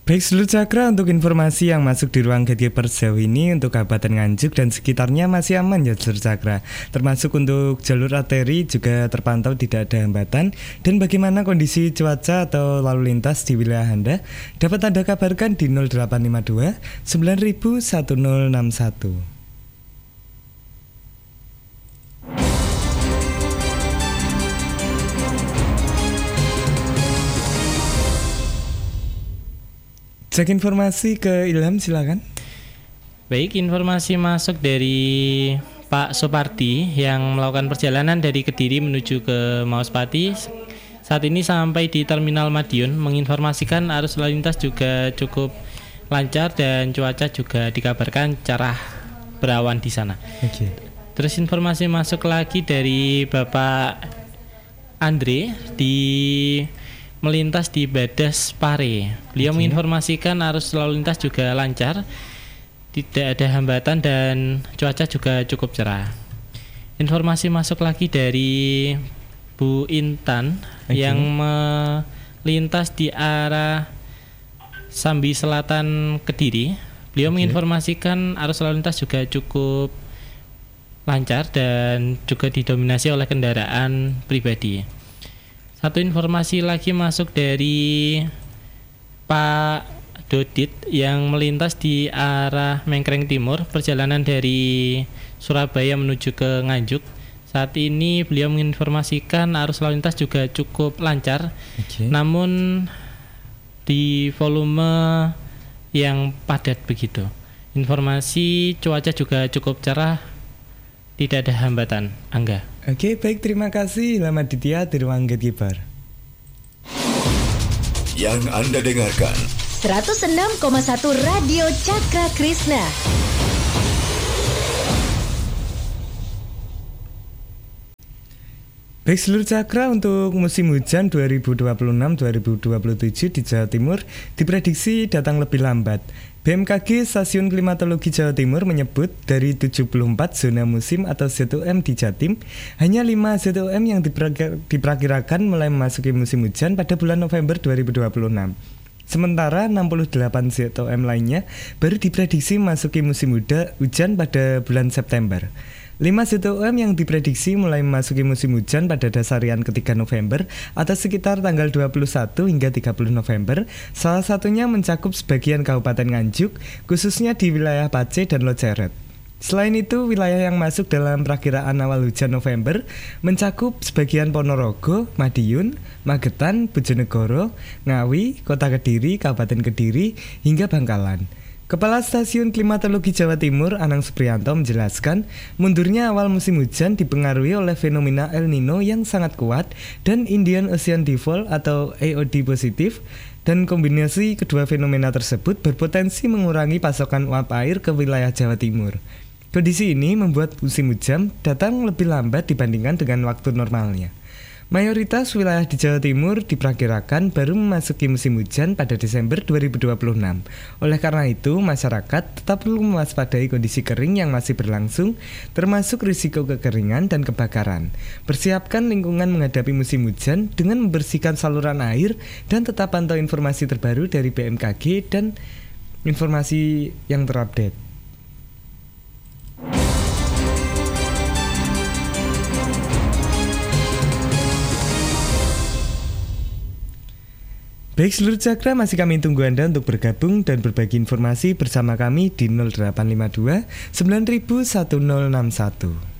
Baik seluruh cakra, untuk informasi yang masuk di ruang gatekeeper sejauh ini untuk Kabupaten Nganjuk dan sekitarnya masih aman ya seluruh cakra. Termasuk untuk jalur arteri juga terpantau tidak ada hambatan. Dan bagaimana kondisi cuaca atau lalu lintas di wilayah Anda dapat Anda kabarkan di 0852 9000 1061. Cek informasi ke Ilham, silakan. Baik, informasi masuk dari Pak Supardi yang melakukan perjalanan dari Kediri menuju ke Mauspati. Saat ini sampai di Terminal Madiun, menginformasikan arus lalu lintas juga cukup lancar dan cuaca juga dikabarkan cerah berawan di sana. Oke. Terus informasi masuk lagi dari Bapak Andre di melintas di Badas Pare. Beliau menginformasikan arus lalu lintas juga lancar, tidak ada hambatan dan cuaca juga cukup cerah. Informasi masuk lagi dari Bu Intan yang melintas di arah Sambi Selatan Kediri. Beliau menginformasikan arus lalu lintas juga cukup lancar dan juga didominasi oleh kendaraan pribadi. Satu informasi lagi masuk dari Pak Dodit yang melintas di arah Mengkreng Timur, perjalanan dari Surabaya menuju ke Nganjuk. Saat ini beliau menginformasikan arus lalu lintas juga cukup lancar, namun di volume yang padat begitu. Informasi cuaca juga cukup cerah, tidak ada hambatan. Angga. Oke, baik, terima kasih Ilham Aditya di ruang gatekeeper. Yang Anda dengarkan 106,1 Radio Cakra Krishna. Baik seluruh cakra, untuk musim hujan 2026-2027 di Jawa Timur diprediksi datang lebih lambat. BMKG Stasiun Klimatologi Jawa Timur menyebut dari 74 zona musim atau ZOM di Jatim, hanya 5 ZOM yang diperkirakan mulai memasuki musim hujan pada bulan November 2026. Sementara 68 ZOM lainnya baru diprediksi memasuki musim hujan pada bulan September. 5 ZOM yang diprediksi mulai memasuki musim hujan pada dasarian ketiga November atau sekitar tanggal 21 hingga 30 November, salah satunya mencakup sebagian Kabupaten Nganjuk, khususnya di wilayah Pace dan Loceret. Selain itu, wilayah yang masuk dalam perakiraan awal hujan November mencakup sebagian Ponorogo, Madiun, Magetan, Bojonegoro, Ngawi, Kota Kediri, Kabupaten Kediri, hingga Bangkalan. Kepala Stasiun Klimatologi Jawa Timur, Anang Supriyanto, menjelaskan mundurnya awal musim hujan dipengaruhi oleh fenomena El Nino yang sangat kuat dan Indian Ocean Dipole atau AOD positif, dan kombinasi kedua fenomena tersebut berpotensi mengurangi pasokan uap air ke wilayah Jawa Timur. Kondisi ini membuat musim hujan datang lebih lambat dibandingkan dengan waktu normalnya. Mayoritas wilayah di Jawa Timur diperkirakan baru memasuki musim hujan pada Desember 2026. Oleh karena itu, masyarakat tetap perlu mewaspadai kondisi kering yang masih berlangsung, termasuk risiko kekeringan dan kebakaran. Persiapkan lingkungan menghadapi musim hujan dengan membersihkan saluran air dan tetap pantau informasi terbaru dari BMKG dan informasi yang terupdate. Baik seluruh cakra, masih kami tunggu Anda untuk bergabung dan berbagi informasi bersama kami di 0852 9000 1061.